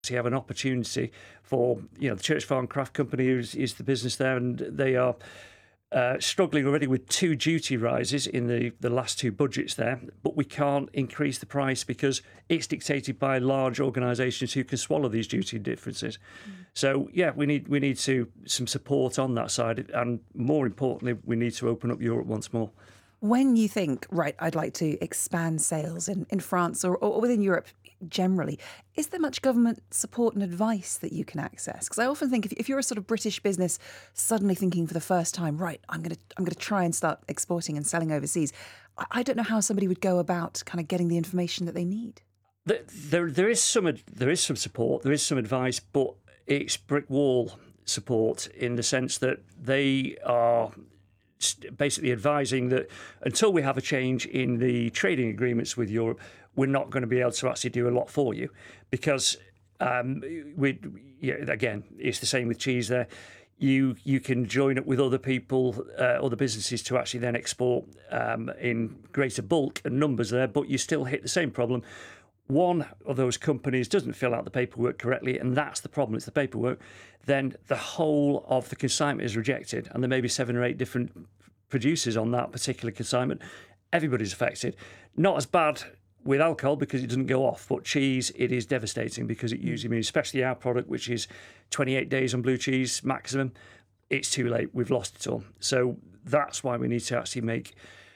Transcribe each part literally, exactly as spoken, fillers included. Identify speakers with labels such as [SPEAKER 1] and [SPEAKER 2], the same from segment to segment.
[SPEAKER 1] You have an opportunity for, you know, the Church Farm Craft Company is, is the business there, and they are uh, struggling already with two duty rises in the, the last two budgets there, but we can't increase the price because it's dictated by large organisations who can swallow these duty differences. Mm. So, yeah, we need we need to some support on that side, and more importantly, we need to open up Europe once more.
[SPEAKER 2] When you think, right, I'd like to expand sales in, in France or, or within Europe generally, is there much government support and advice that you can access? Because I often think if, if you're a sort of British business suddenly thinking for the first time, right, I'm going to I'm going to try and start exporting and selling overseas, I, I don't know how somebody would go about kind of getting the information that they need.
[SPEAKER 1] There, there, there is some there is some support, there is some advice, but it's brick wall support in the sense that they are basically advising that until we have a change in the trading agreements with Europe, we're not going to be able to actually do a lot for you, because um, we, yeah, again, it's the same with cheese there. You you can join up with other people, uh, other businesses to actually then export um, in greater bulk and numbers there, but you still hit the same problem. One of those companies doesn't fill out the paperwork correctly, and that's the problem, it's the paperwork, then the whole of the consignment is rejected, and there may be seven or eight different producers on that particular consignment. Everybody's affected. Not as bad with alcohol because it doesn't go off, but cheese, it is devastating because it usually means, especially our product, which is twenty-eight days on blue cheese maximum, it's too late, we've lost it all. So that's why we need to actually make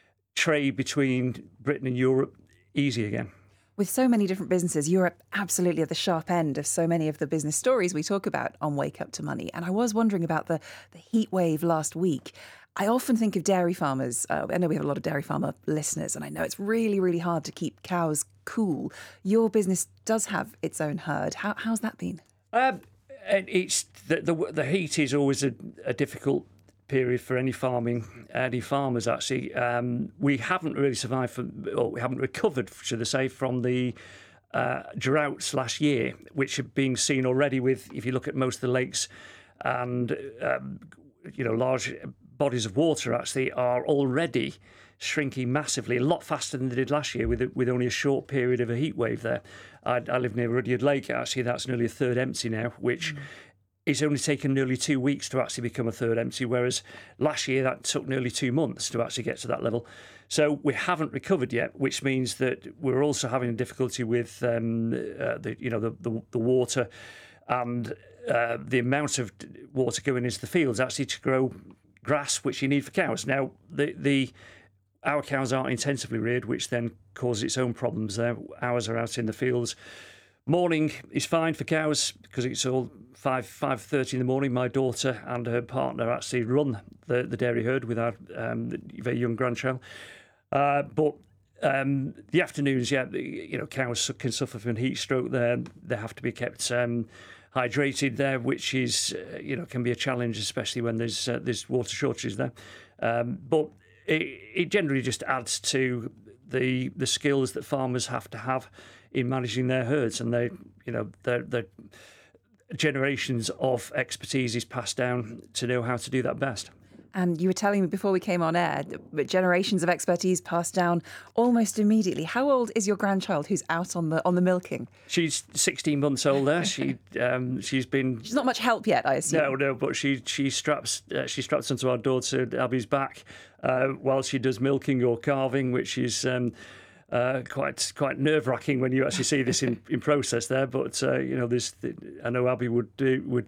[SPEAKER 1] trade between Britain and Europe easy again.
[SPEAKER 2] With so many different businesses, you're absolutely at the sharp end of so many of the business stories we talk about on Wake Up to Money. And I was wondering about the, the heat wave last week. I often think of dairy farmers. Uh, I know we have a lot of dairy farmer listeners, and I know it's really, really hard to keep cows cool. Your business does have its own herd. How, how's that been? Um,
[SPEAKER 1] it's the, the the heat is always a, a difficult period for any farming, any farmers actually. Um, we haven't really survived from, or we haven't recovered, should I say, from the uh, droughts last year, which have been seen already with, if you look at most of the lakes and, um, you know, large bodies of water actually are already shrinking massively, a lot faster than they did last year with with only a short period of a heat wave there. I, I live near Rudyard Lake, actually, that's nearly a third empty now, which... Mm. It's only taken nearly two weeks to actually become a third empty, whereas last year that took nearly two months to actually get to that level. So we haven't recovered yet, which means that we're also having difficulty with um, uh, the you know the the, the water and uh, the amount of water going into the fields actually to grow grass, which you need for cows. Now the the our cows aren't intensively reared, which then causes its own problems there. Ours are out in the fields. Morning is fine for cows because it's all five five thirty in the morning. My daughter and her partner actually run the, the dairy herd with our um, very young grandchild. Uh, but um, the afternoons, yeah, you know, cows can suffer from heat stroke there. They have to be kept um, hydrated there, which is uh, you know can be a challenge, especially when there's uh, there's water shortages there. Um, but it, it generally just adds to the the skills that farmers have to have in managing their herds, and they, you know, their their generations of expertise is passed down to know how to do that best.
[SPEAKER 2] And you were telling me before we came on air that generations of expertise passed down almost immediately. How old is your grandchild who's out on the on the milking?
[SPEAKER 1] She's sixteen months old there. She um, she's been.
[SPEAKER 2] She's not much help yet, I assume.
[SPEAKER 1] No, no, but she she straps uh, she straps onto our daughter Abby's back uh, while she does milking or calving, which is. Um, Uh, quite quite nerve wracking when you actually see this in, in process there, but uh, you know, there's I know Abby would do, would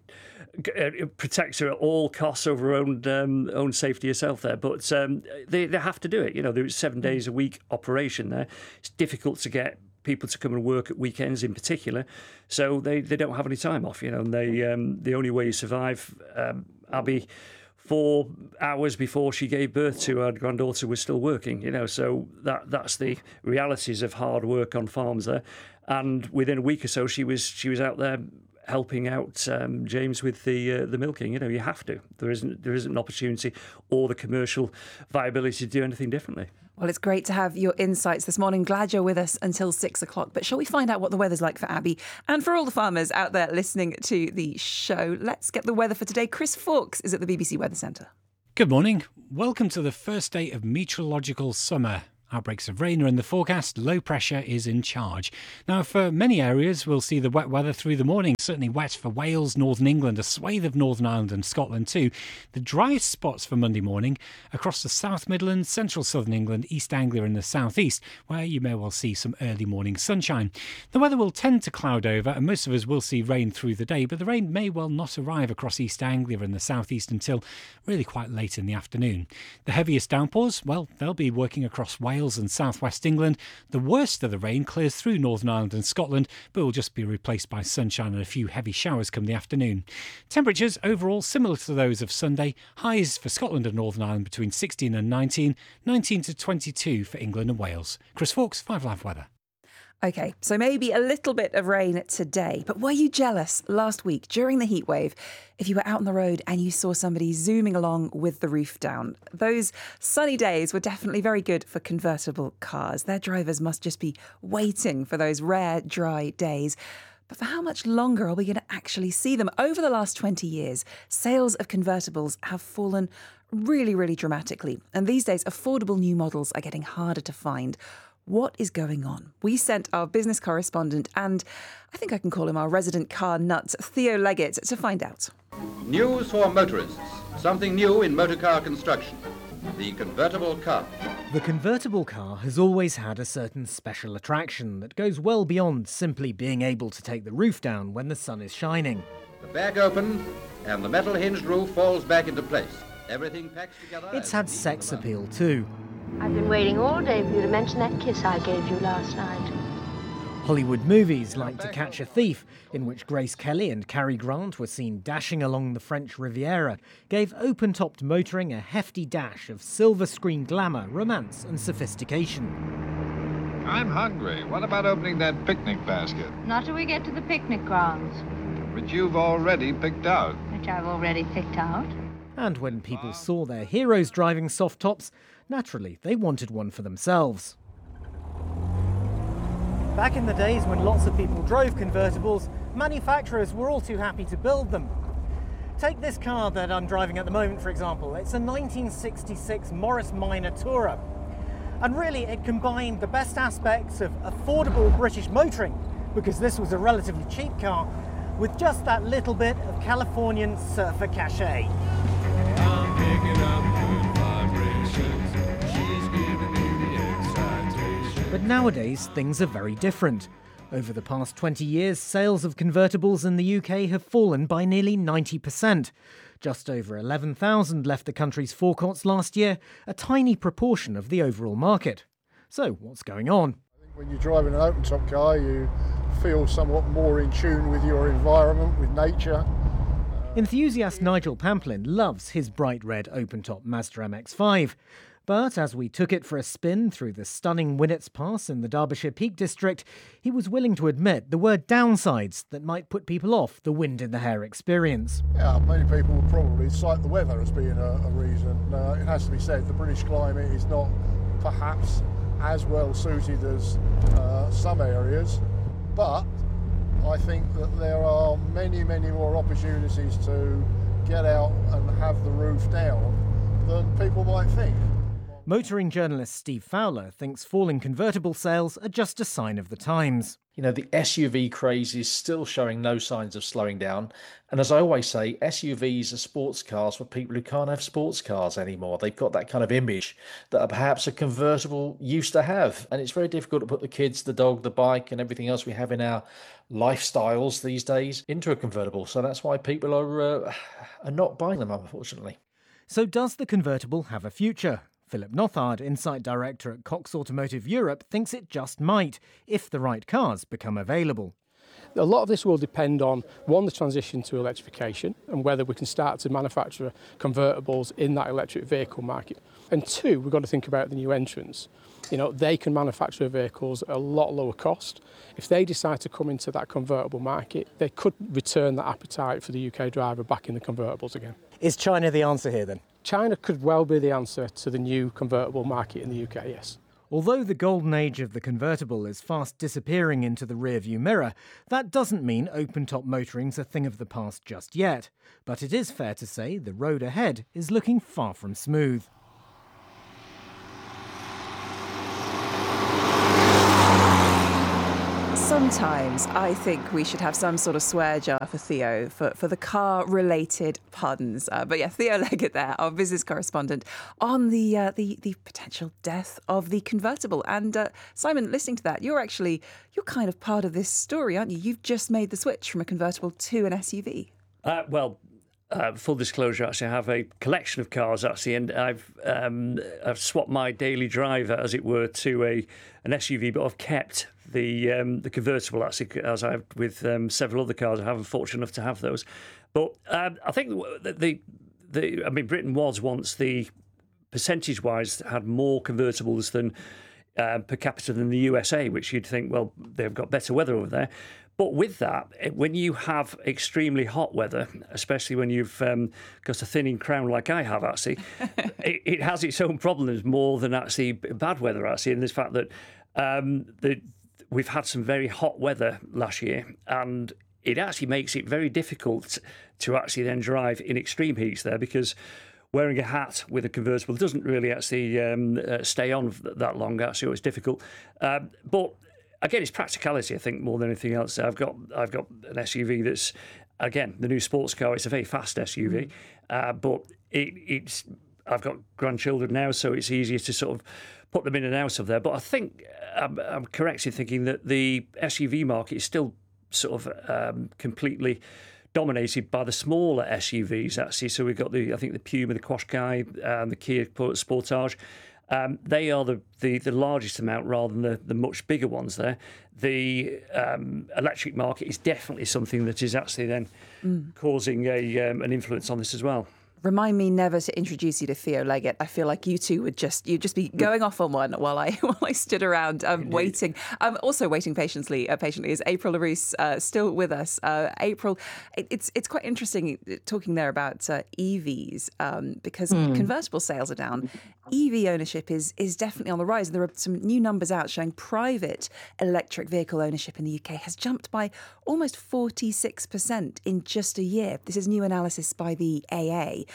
[SPEAKER 1] protect her at all costs over her own um, own safety herself there, but um, they they have to do it. You know, there's seven days a week operation there. It's difficult to get people to come and work at weekends in particular, so they, they don't have any time off. You know, and they um, the only way you survive, um, Abby. Four hours before she gave birth to her granddaughter was still working, you know, so that that's the realities of hard work on farms there. And within a week or so, she was she was out there helping out um, James with the uh, the milking. You know, you have to. There isn't there isn't an opportunity or the commercial viability to do anything differently.
[SPEAKER 2] Well, it's great to have your insights this morning. Glad you're with us until six o'clock. But shall we find out what the weather's like for Abby and for all the farmers out there listening to the show? Let's get the weather for today. Chris Fawkes is at the B B C Weather Centre.
[SPEAKER 3] Good morning. Welcome to the first day of meteorological summer. Outbreaks of rain are in the forecast. Low pressure is in charge. Now, for many areas, we'll see the wet weather through the morning. Certainly wet for Wales, Northern England, a swathe of Northern Ireland and Scotland too. The driest spots for Monday morning across the South Midlands, Central Southern England, East Anglia and the South East, where you may well see some early morning sunshine. The weather will tend to cloud over and most of us will see rain through the day, but the rain may well not arrive across East Anglia and the South East until really quite late in the afternoon. The heaviest downpours, well, they'll be working across Wales and southwest England. The worst of the rain clears through Northern Ireland and Scotland, but will just be replaced by sunshine and a few heavy showers come the afternoon. Temperatures overall similar to those of Sunday. Highs for Scotland and Northern Ireland between sixteen and nineteen, nineteen to twenty-two for England and Wales. Chris Fawkes, Five Live Weather.
[SPEAKER 2] OK, so maybe a little bit of rain today, but were you jealous last week during the heatwave if you were out on the road and you saw somebody zooming along with the roof down? Those sunny days were definitely very good for convertible cars. Their drivers must just be waiting for those rare, dry days. But for how much longer are we going to actually see them? Over the last twenty years, sales of convertibles have fallen really, really dramatically. And these days, affordable new models are getting harder to find. What is going on? We sent our business correspondent and I think I can call him our resident car nut, Theo Leggett, to find out.
[SPEAKER 4] News for motorists. Something new in motor car construction. The convertible car.
[SPEAKER 5] The convertible car has always had a certain special attraction that goes well beyond simply being able to take the roof down when the sun is shining.
[SPEAKER 4] The back open and the metal hinged roof falls back into place. Everything packs together.
[SPEAKER 5] It's had sex appeal too.
[SPEAKER 6] I've been waiting all day for you to mention that kiss I gave you last night.
[SPEAKER 5] Hollywood movies like To Catch a Thief, in which Grace Kelly and Cary Grant were seen dashing along the French Riviera, gave open-topped motoring a hefty dash of silver screen glamour, romance and sophistication.
[SPEAKER 7] I'm hungry. What about opening that picnic basket?
[SPEAKER 6] Not till we get to the picnic grounds.
[SPEAKER 7] Which you've already picked out.
[SPEAKER 6] Which I've already picked out.
[SPEAKER 5] And when people saw their heroes driving soft tops, naturally they wanted one for themselves. Back in the days when lots of people drove convertibles, manufacturers were all too happy to build them. Take this car that I'm driving at the moment, for example. It's a nineteen sixty-six Morris Minor Tourer. And really it combined the best aspects of affordable British motoring, because this was a relatively cheap car, with just that little bit of Californian surfer cachet. I'm picking up good vibrations. She's giving me the excitation. But nowadays, things are very different. Over the past twenty years, sales of convertibles in the U K have fallen by nearly ninety percent. Just over eleven thousand left the country's forecourts last year, a tiny proportion of the overall market. So, what's going on?
[SPEAKER 8] I think when you're driving an open-top car, you feel somewhat more in tune with your environment, with nature.
[SPEAKER 5] Enthusiast Nigel Pamplin loves his bright red open-top Mazda M X five. But as we took it for a spin through the stunning Winnets Pass in the Derbyshire Peak District, he was willing to admit there were downsides that might put people off the wind in the hair experience.
[SPEAKER 8] Yeah, many people would probably cite the weather as being a, a reason. Uh, it has to be said, the British climate is not perhaps as well suited as uh, some areas, but I think that there are many, many more opportunities to get out and have the roof down than people might think.
[SPEAKER 5] Motoring journalist Steve Fowler thinks falling convertible sales are just a sign of the times.
[SPEAKER 9] You know, the S U V craze is still showing no signs of slowing down. And as I always say, S U Vs are sports cars for people who can't have sports cars anymore. They've got that kind of image that perhaps a convertible used to have. And it's very difficult to put the kids, the dog, the bike and everything else we have in our lifestyles these days into a convertible. So that's why people are, uh, are not buying them, unfortunately.
[SPEAKER 5] So does the convertible have a future? Philip Nothard, Insight Director at Cox Automotive Europe, thinks it just might, if the right cars become available.
[SPEAKER 10] A lot of this will depend on, one, the transition to electrification and whether we can start to manufacture convertibles in that electric vehicle market. And two, we've got to think about the new entrants. You know, they can manufacture vehicles at a lot lower cost. If they decide to come into that convertible market, they could return that appetite for the U K driver back in the convertibles again.
[SPEAKER 5] Is China the answer here then?
[SPEAKER 10] China could well be the answer to the new convertible market in the U K, yes.
[SPEAKER 5] Although the golden age of the convertible is fast disappearing into the rearview mirror, that doesn't mean open-top motoring's a thing of the past just yet. But it is fair to say the road ahead is looking far from smooth.
[SPEAKER 2] Sometimes I think we should have some sort of swear jar for Theo for, for the car-related puns. Uh, but yeah, Theo Leggett there, our business correspondent, on the uh, the the potential death of the convertible. And uh, Simon, listening to that, you're actually you're kind of part of this story, aren't you? You've just made the switch from a convertible to an S U V.
[SPEAKER 1] Uh, well. Uh, full disclosure, actually, I have a collection of cars, actually, and I've um, I've swapped my daily driver, as it were, to a an S U V, but I've kept the um, the convertible, actually, as I've with um, several other cars. I haven't fortunate enough to have those. But um, I think the, the the I mean, Britain was once the percentage-wise had more convertibles than uh, per capita than the U S A, which you'd think, well, they've got better weather over there. But with that, when you have extremely hot weather, especially when you've um, got a thinning crown like I have, actually, it, it has its own problems more than actually bad weather, actually, in this fact that um, the, we've had some very hot weather last year, and it actually makes it very difficult to actually then drive in extreme heats there, because wearing a hat with a convertible doesn't really actually um, uh, stay on that long, actually, it's difficult. Um, but Again, it's practicality, I think, more than anything else. I've got I've got an S U V that's, again, the new sports car. It's a very fast S U V, mm. uh, but it, it's I've got grandchildren now, so it's easier to sort of put them in and out of there. But I think I'm, I'm correct in thinking that the S U V market is still sort of um, completely dominated by the smaller S U Vs, actually. So we've got the I think the Puma, the Qashqai, and the Kia Sportage. Um, they are the, the, the largest amount rather than the, the much bigger ones there. The um, electric market is definitely something that is actually then mm. causing a um, an influence on this as well.
[SPEAKER 2] Remind me never to introduce you to Theo Leggett. I feel like you two would just you'd just be going off on one while I while I stood around um, waiting. I'm um, also waiting patiently. Uh, patiently is April LaRousse uh, still with us? Uh, April, it, it's it's quite interesting talking there about uh, E Vs um, because mm. convertible sales are down. E V ownership is is definitely on the rise. There are some new numbers out showing private electric vehicle ownership in the U K has jumped by almost forty-six percent in just a year. This is new analysis by the A A.